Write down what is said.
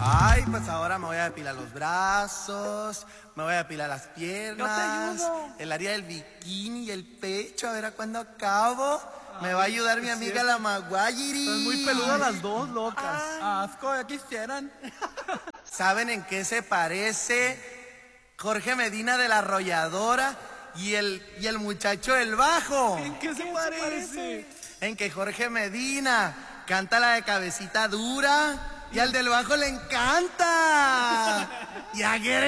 Ay, pues ahora me voy a depilar los brazos, me voy a depilar las piernas, el área del bikini y el pecho, a ver a cuándo acabo. Me va a ayudar mi amiga la Maguayiri. Están muy peludas las dos, locas. Asco, ya quisieran. ¿Saben en qué se parece Jorge Medina de la Arrolladora y el muchacho del bajo? ¿En qué se parece? En que Jorge Medina canta la de cabecita dura y al del bajo le encanta. Y a